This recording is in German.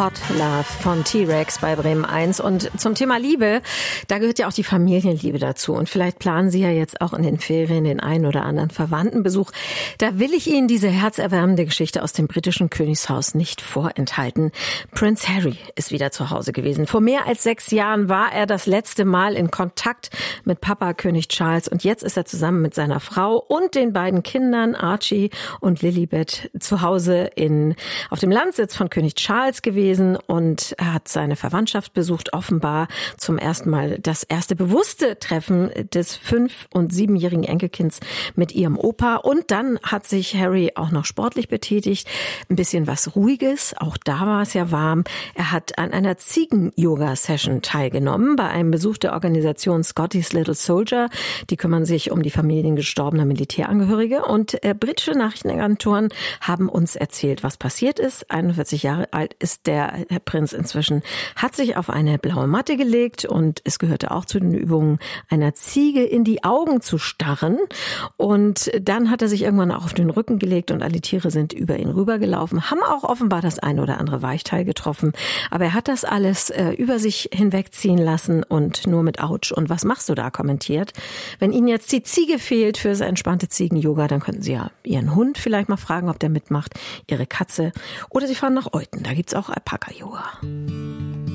Hot Love von T-Rex bei Bremen 1. Und zum Thema Liebe, da gehört ja auch die Familienliebe dazu. Und vielleicht planen Sie ja jetzt auch in den Ferien den einen oder anderen Verwandtenbesuch. Da will ich Ihnen diese herzerwärmende Geschichte aus dem britischen Königshaus nicht vorenthalten. Prince Harry ist wieder zu Hause gewesen. Vor mehr als 6 Jahren war er das letzte Mal in Kontakt mit Papa König Charles. Und jetzt ist er zusammen mit seiner Frau und den beiden Kindern Archie und Lilibet zu Hause auf dem Landsitz von König Charles gewesen, und er hat seine Verwandtschaft besucht, offenbar zum ersten Mal das erste bewusste Treffen des 5- und 7-jährigen Enkelkinds mit ihrem Opa. Und dann hat sich Harry auch noch sportlich betätigt, ein bisschen was Ruhiges, auch da war es ja warm. Er hat an einer Ziegen-Yoga-Session teilgenommen, bei einem Besuch der Organisation Scotty's Little Soldier. Die kümmern sich um die Familien gestorbener Militärangehörige, und britische Nachrichtenagenturen haben uns erzählt, was passiert ist. 41 Jahre alt ist der Herr Prinz inzwischen, hat sich auf eine blaue Matte gelegt, und es gehörte auch zu den Übungen, einer Ziege in die Augen zu starren. Und dann hat er sich irgendwann auch auf den Rücken gelegt, und alle Tiere sind über ihn rübergelaufen, haben auch offenbar das ein oder andere Weichteil getroffen. Aber er hat das alles über sich hinwegziehen lassen und nur mit Autsch und was machst du da kommentiert. Wenn Ihnen jetzt die Ziege fehlt für das entspannte Ziegen-Yoga, dann könnten Sie ja Ihren Hund vielleicht mal fragen, ob der mitmacht, Ihre Katze, oder Sie fahren nach Euthen, da gibt's auch Alpaka-Yoga.